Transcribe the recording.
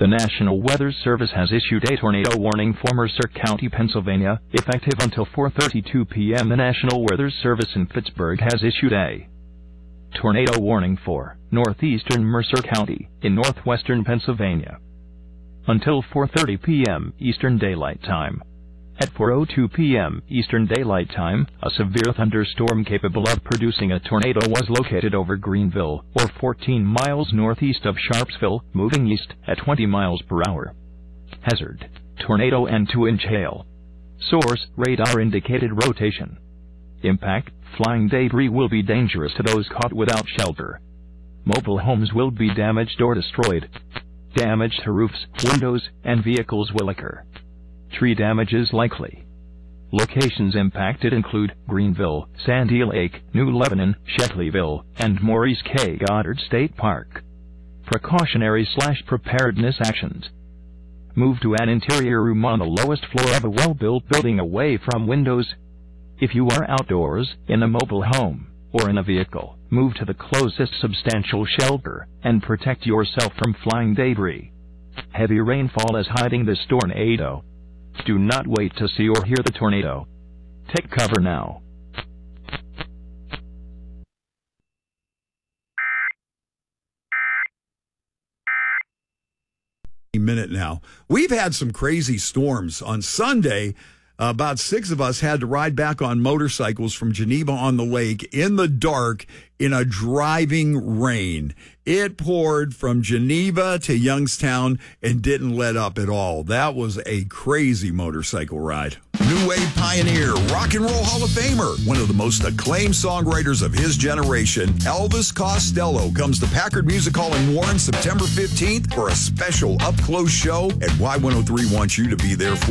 The National Weather Service has issued a tornado warning for Mercer County, Pennsylvania, effective until 4:32 p.m. The National Weather Service in Pittsburgh has issued a tornado warning for northeastern Mercer County in northwestern Pennsylvania until 4:30 p.m. Eastern Daylight Time. At 4:02 p.m. Eastern Daylight Time, a severe thunderstorm capable of producing a tornado was located over Greenville, or 14 miles northeast of Sharpsville, moving east at 20 miles per hour. Hazard: tornado and 2-inch hail. Source: radar indicated rotation. Impact: flying debris will be dangerous to those caught without shelter. Mobile homes will be damaged or destroyed. Damage to roofs, windows, and vehicles will occur. Tree damage is likely. Locations impacted include Greenville, Sandy Lake, New Lebanon, Shetleyville, and Maurice K. Goddard State Park. Precautionary/preparedness actions. Move to an interior room on the lowest floor of a well-built building away from windows. If you are outdoors, in a mobile home, or in a vehicle, move to the closest substantial shelter and protect yourself from flying debris. Heavy rainfall is hiding this tornado. Do not wait to see or hear the tornado. Take cover now. Minute now. We've had some crazy storms. On Sunday, about 6 of us had to ride back on motorcycles from Geneva on the Lake in the dark in a driving rain. It poured from Geneva to Youngstown and didn't let up at all. That was a crazy motorcycle ride. New Wave pioneer, Rock and Roll Hall of Famer, one of the most acclaimed songwriters of his generation, Elvis Costello, comes to Packard Music Hall in Warren September 15th for a special up-close show, and Y103 wants you to be there for